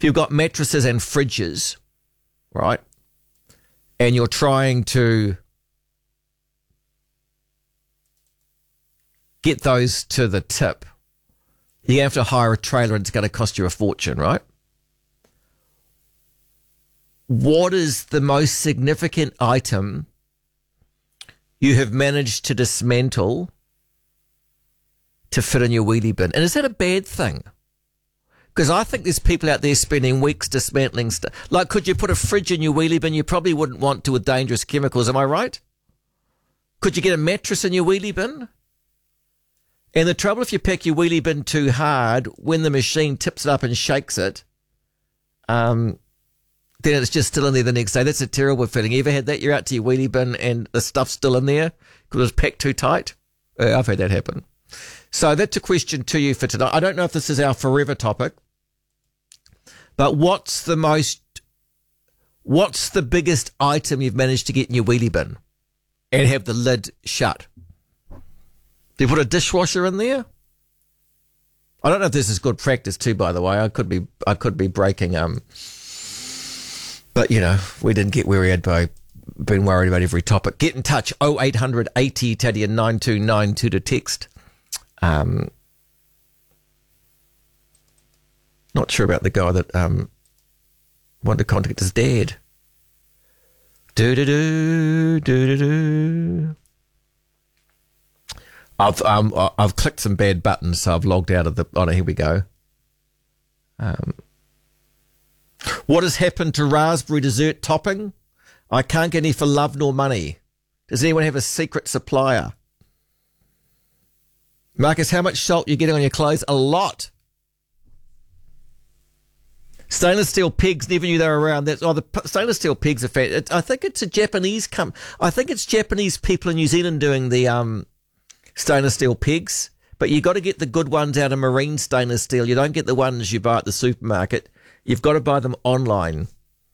if you've got mattresses and fridges, right, and you're trying to get those to the tip, you have to hire a trailer and it's going to cost you a fortune, right? What is the most significant item you have managed to dismantle to fit in your wheelie bin? And is that a bad thing? Because I think there's people out there spending weeks dismantling stuff. Like, could you put a fridge in your wheelie bin? You probably wouldn't want to with dangerous chemicals. Am I right? Could you get a mattress in your wheelie bin? And the trouble if you pack your wheelie bin too hard, when the machine tips it up and shakes it, then it's just still in there the next day. That's a terrible feeling. You ever had that? You're out to your wheelie bin and the stuff's still in there because it was packed too tight? I've had that happen. So that's a question to you for tonight. I don't know if this is our forever topic, but what's the biggest item you've managed to get in your wheelie bin and have the lid shut? Do you put a dishwasher in there? I don't know if this is good practice too, by the way. I could be breaking, but you know, we didn't get where we had by being worried about every topic. Get in touch, 0800 80 Taddy and 9292 to text. Not sure about the guy that wanted to contact his dad. Do. I've clicked some bad buttons, so I've logged out of the. Oh no, here we go. What has happened to raspberry dessert topping? I can't get any for love nor money. Does anyone have a secret supplier? Marcus, how much salt are you getting on your clothes? A lot. Stainless steel pegs, never knew they were around. The stainless steel pegs are fat. I think it's a Japanese I think it's Japanese people in New Zealand doing the stainless steel pegs, but you got to get the good ones out of marine stainless steel. You don't get the ones you buy at the supermarket. You've got to buy them online.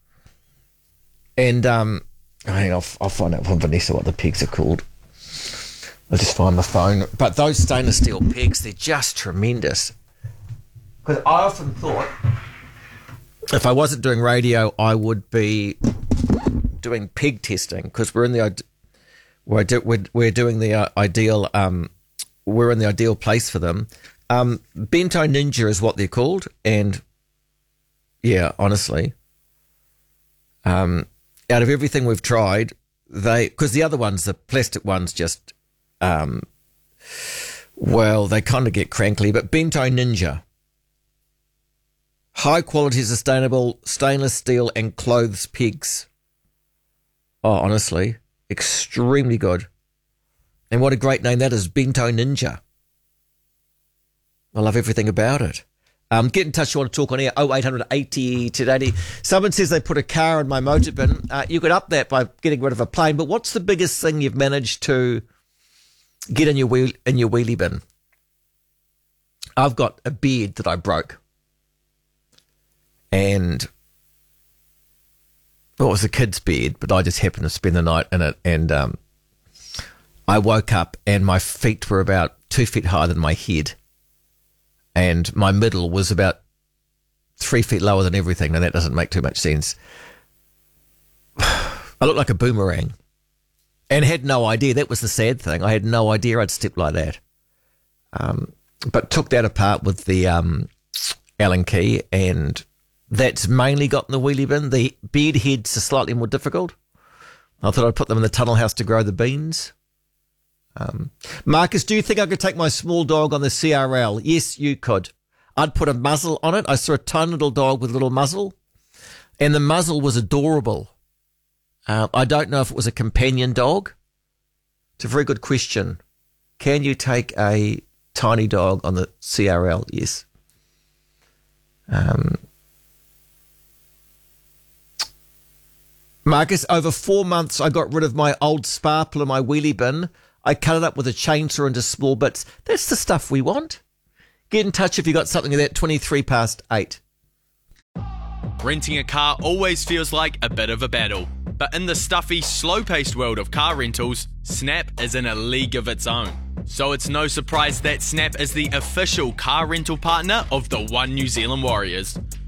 And I'll find out from Vanessa what the pegs are called. I'll just find my phone. But those stainless steel pegs, they're just tremendous. Because I often thought if I wasn't doing radio, I would be doing peg testing because we're in the we're doing the ideal. We're in the ideal place for them. Bento Ninja is what they're called, and yeah, honestly, out of everything we've tried, because the other ones, the plastic ones, just they kind of get crankly. But Bento Ninja, high quality, sustainable stainless steel and clothes pegs. Oh, honestly, extremely good. And what a great name that is, Bento Ninja. I love everything about it. Get in touch if you want to talk on air, 0800 80 today. Someone says they put a car in my motor bin. You could up that by getting rid of a plane, but what's the biggest thing you've managed to get in your wheelie bin? I've got a bed that I broke. And it was a kid's bed, but I just happened to spend the night in it. And I woke up and my feet were about 2 feet higher than my head. And my middle was about 3 feet lower than everything. Now, that doesn't make too much sense. I looked like a boomerang and had no idea. That was the sad thing. I had no idea I'd stepped like that. But took that apart with the Allen key, and that's mainly got in the wheelie bin. The bed heads are slightly more difficult. I thought I'd put them in the tunnel house to grow the beans. Marcus, do you think I could take my small dog on the CRL? Yes, you could. I'd put a muzzle on it. I saw a tiny little dog with a little muzzle, and the muzzle was adorable. I don't know if it was a companion dog. It's a very good question. Can you take a tiny dog on the CRL? Yes. Marcus, over 4 months, I got rid of my old sparkle in my wheelie bin. I cut it up with a chainsaw into small bits. That's the stuff we want. Get in touch if you got something of that, 8:23. Renting a car always feels like a bit of a battle. But in the stuffy, slow-paced world of car rentals, Snap is in a league of its own. So it's no surprise that Snap is the official car rental partner of the One New Zealand Warriors.